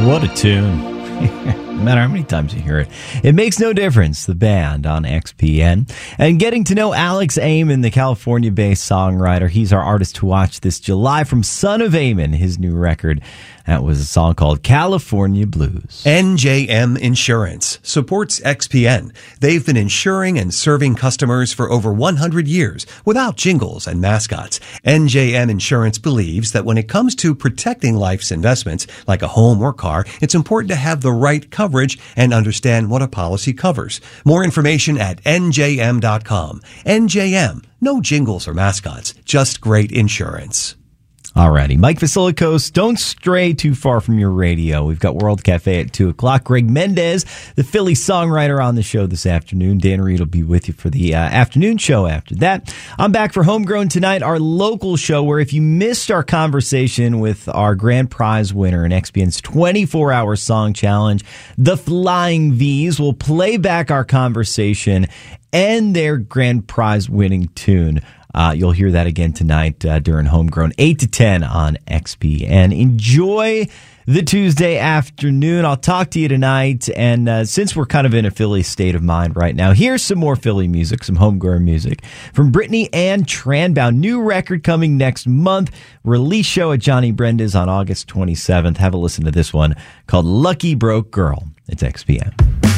What a tune. No matter how many times you hear it, it makes no difference. The band on XPN. And getting to know Alex Amon, the California-based songwriter. He's our artist to watch this July from Son of Amon, his new record. That was a song called California Blues. NJM Insurance supports XPN. They've been insuring and serving customers for over 100 years without jingles and mascots. NJM Insurance believes that when it comes to protecting life's investments, like a home or car, it's important to have the right coverage and understand what a policy covers. More information at njm.com. NJM, no jingles or mascots, just great insurance. Alrighty, Mike Vasilikos, don't stray too far from your radio. We've got World Cafe at 2 o'clock. Greg Mendez, the Philly songwriter, on the show this afternoon. Dan Reed will be with you for the afternoon show after that. I'm back for Homegrown Tonight, our local show, where if you missed our conversation with our grand prize winner in XPN's 24-hour song challenge, the Flying V's, will play back our conversation and their grand prize winning tune. You'll hear that again tonight during Homegrown, 8 to 10 on XPN. Enjoy the Tuesday afternoon. I'll talk to you tonight. And since we're kind of in a Philly state of mind right now, here's some more Philly music, some homegrown music from Brittany Ann Tranbow. New record coming next month. Release show at Johnny Brenda's on August 27th. Have a listen to this one called Lucky Broke Girl. It's XPN.